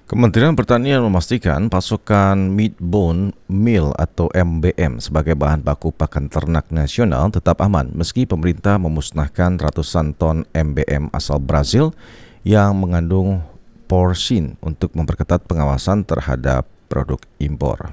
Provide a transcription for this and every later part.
Kementerian Pertanian memastikan pasokan meat bone meal atau MBM sebagai bahan baku pakan ternak nasional tetap aman meski pemerintah memusnahkan ratusan ton MBM asal Brazil yang mengandung porsin untuk memperketat pengawasan terhadap produk impor.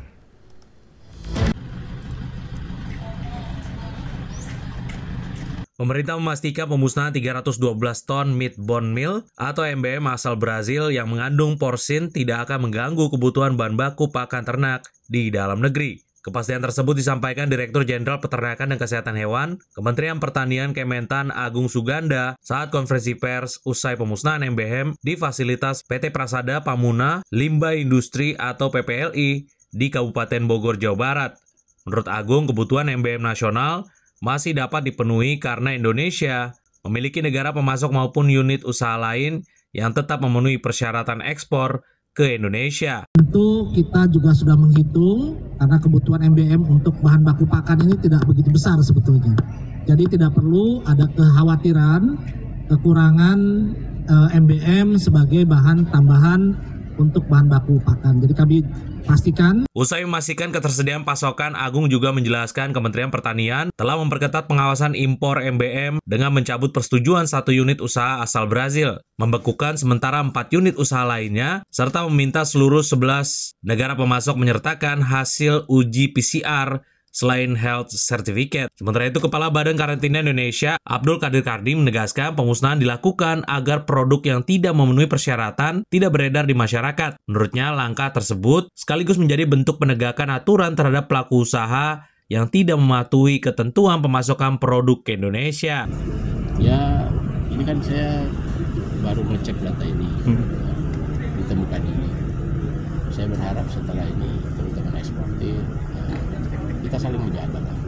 Pemerintah memastikan pemusnahan 312 ton meat bone meal atau MBM asal Brazil yang mengandung porsin tidak akan mengganggu kebutuhan bahan baku pakan ternak di dalam negeri. Kepastian tersebut disampaikan Direktur Jenderal Peternakan dan Kesehatan Hewan, Kementerian Pertanian Kementan Agung Suganda saat konferensi pers usai pemusnahan MBM di fasilitas PT Prasada Pamuna Limbah Industri atau PPLI di Kabupaten Bogor, Jawa Barat. Menurut Agung, kebutuhan MBM nasional masih dapat dipenuhi karena Indonesia memiliki negara pemasok maupun unit usaha lain yang tetap memenuhi persyaratan ekspor ke Indonesia. Tentu kita juga sudah menghitung karena kebutuhan MBM untuk bahan baku pakan ini tidak begitu besar sebetulnya. Jadi tidak perlu ada kekhawatiran kekurangan MBM sebagai bahan tambahan untuk bahan baku pakan. Jadi kami pastikan. Usai memastikan ketersediaan pasokan, Agung juga menjelaskan Kementerian Pertanian telah memperketat pengawasan impor MBM dengan mencabut persetujuan 1 unit usaha asal Brazil, membekukan sementara 4 unit usaha lainnya, serta meminta seluruh 11 negara pemasok menyertakan hasil uji PCR selain health certificate. Sementara itu, Kepala Badan Karantina Indonesia, Abdul Qadir Kardim, menegaskan pemusnahan dilakukan agar produk yang tidak memenuhi persyaratan tidak beredar di masyarakat. Menurutnya, langkah tersebut sekaligus menjadi bentuk penegakan aturan terhadap pelaku usaha yang tidak mematuhi ketentuan pemasokan produk ke Indonesia. Ya, ini kan saya baru ngecek data ini, ditemukan ini. Saya berharap setelah ini, terutama eksportir, kita saling menjaga lah.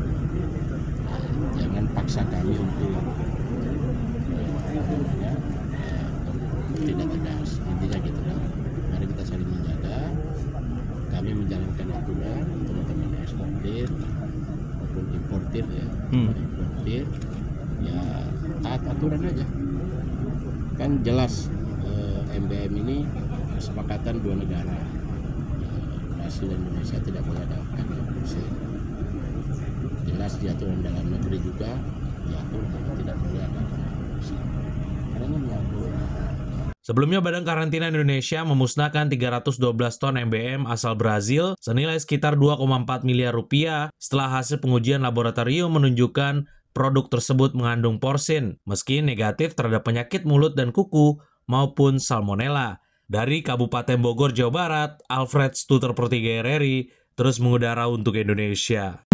Jangan paksa kami untuk tidak tegas. Intinya gitu lah. Mari kita saling menjaga. Kami menjalankan aturan, teman-teman eksportir maupun importir ya. Importir ya taat aturan aja. Kan jelas MBM ini kesepakatan 2 negara. Brazil dan Indonesia tidak boleh ada kursi. Jelas di aturan dalam negeri juga diatur bahwa tidak boleh ada kursi. Karena ini mengatur. Sebelumnya, Badan Karantina Indonesia memusnahkan 312 ton MBM asal Brazil senilai sekitar 2,4 miliar rupiah setelah hasil pengujian laboratorium menunjukkan produk tersebut mengandung porsin, meski negatif terhadap penyakit mulut dan kuku maupun salmonella. Dari Kabupaten Bogor, Jawa Barat, Alfred Stuter Pro 3 RRI terus mengudara untuk Indonesia.